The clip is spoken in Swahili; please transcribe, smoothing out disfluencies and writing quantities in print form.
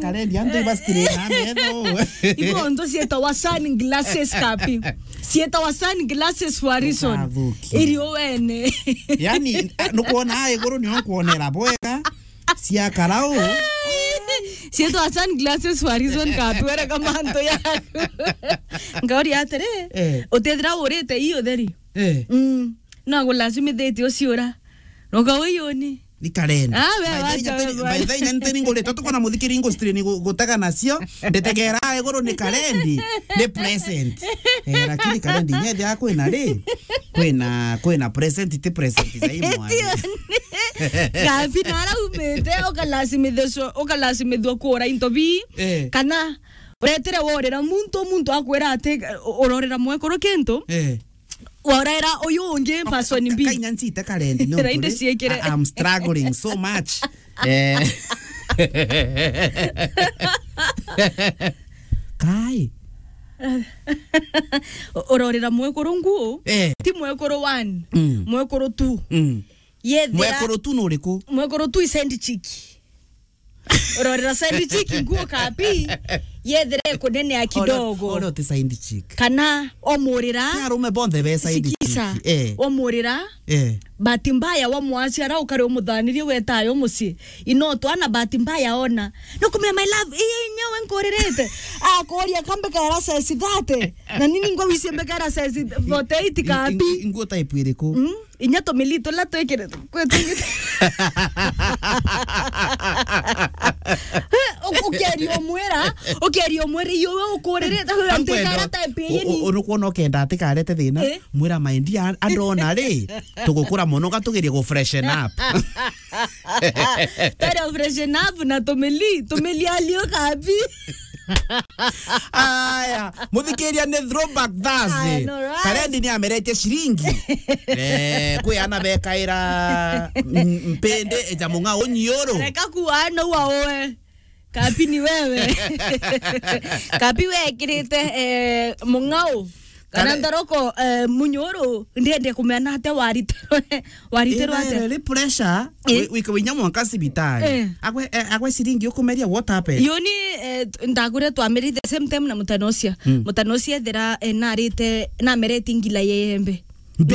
karendi ando ibastire na medo. Ibo ndo sieta wa sunglasses kapi. Sieta wa sunglasses for reason. Iri owene. Yani nukuona aye goro ni nukuonera boeka. Sia karao. Sieta wa sunglasses for reason kapi wera kama anto yako. Ngauri atere. Otedra orete iyo deri. No lazima dete osiora. Nogawe yoni. Ni karendi. By the way ngole toto kona muthikiri industry ni gutaka nacio ndetegera egoro ni karendi ni present lakini karendi nyende yako ina ri kwena present ti present zaimo kafi nara umete okalazimithwo kura intobi kana uretere worera muntu akwera ate ororera mwekoro kento Waraira oyonge pasoni bi. Kainyansita karendi no. I'm struggling so much. Kai. Ororera mwekoro nguo. Ti mwekoro 1. Mwekoro 2. Mwekoro 2 no riko. Mwekoro 2 isendi chiki. Ororera sendi chiki nguo kapi. Yedhere kunene ya kidogo. Olo te saindi chiki. Kana omurira. Karo umebonde be saindi chiki. Omurira. Bahati mbaya wa mwasi ara ukare umuthanirie wetayo muci. Inoto ana bahati mbaya ona. Nukumira my love nyewe nkorerete. Akoria kambe kara sesi thate. Na nini ngwa wisembe kara sesi 48 kapi. Nguo type iriko. Inyato milito la twekere kwetu. Okerio mwera yowe ukorerete antekara type yeni. Onukuona okenda atikarete thina mwira maindi andona ri tugukura muno gatugerie go freshen up. Tara freshen up na tomeli alio kapi. Aya, muthikiria ni throwback Thursday. Karendi ni amerete shiringi. Kwe ana bekaira mpende ejamunga onyoro. Reka kuana waoe. Kapi ni wewe. Kapi we kirete mungao. Kanandaroko munyoro ndiende kumeana ate waritero ate. Ile pressure winya mwanka sibitari. Agwe siringi ukumeria what happened? Yoni ndagure twamerite the same time na mutanosia. Mutanosia thera narite na merete ngila yembe.